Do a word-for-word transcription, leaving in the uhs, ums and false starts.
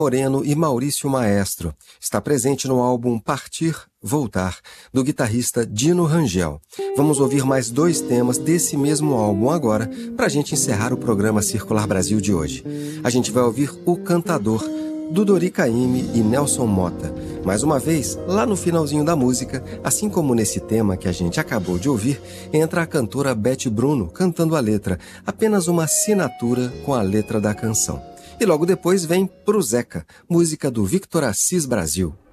Moreno e Maurício Maestro. Está presente no álbum Partir, Voltar, do guitarrista Dino Rangel. Vamos ouvir mais dois temas desse mesmo álbum agora, para a gente encerrar o programa Circular Brasil de hoje. A gente vai ouvir O Cantador, do Dori Caymmi e Nelson Motta. Mais uma vez, lá no finalzinho da música, assim como nesse tema que a gente acabou de ouvir, entra a cantora Beth Bruno cantando a letra, apenas uma assinatura com a letra da canção. E logo depois vem Pro Zeca, música do Victor Assis Brasil.